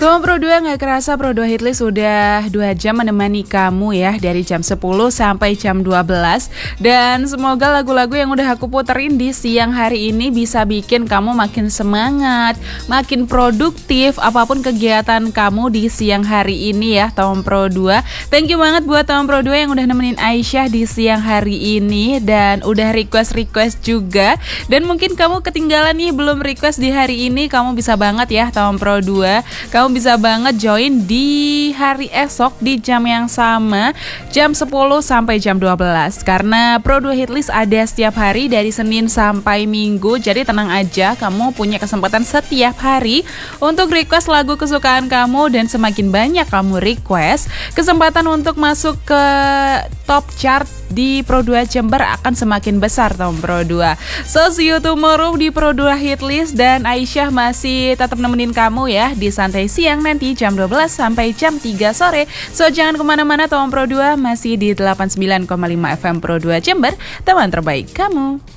Tuh Pro 2 gak kerasa Pro 2 Hitlist sudah 2 jam menemani kamu ya, dari jam 10 sampai jam 12. Dan semoga lagu-lagu yang udah aku puterin di siang hari ini bisa bikin kamu makin semangat, makin produktif apapun kegiatan kamu di siang hari ini ya Tom Pro 2. Thank you banget buat Tom Pro 2 yang udah nemenin Aisyah di siang hari ini dan udah request juga. Dan mungkin kamu ketinggalan nih belum request di hari ini, kamu bisa banget ya Tom Pro 2. Kamu bisa banget join di hari esok di jam yang sama, jam 10 sampai jam 12. Karena Pro 2 Hitlist ada setiap hari dari Senin sampai Minggu. Jadi tenang aja, kamu punya kesempatan setiap hari untuk request lagu kesukaan kamu. Dan semakin banyak kamu request, kesempatan untuk masuk ke top chart di Pro 2 Jember akan semakin besar Tom Pro 2. So see you tomorrow di Pro 2 Hitlist. Dan Aisyah masih tetap nemenin kamu ya di Santai Siang nanti jam 12 sampai jam 3 sore. So jangan kemana-mana, Tom Pro 2 masih di 89,5 FM Pro 2 Jember, teman terbaik kamu.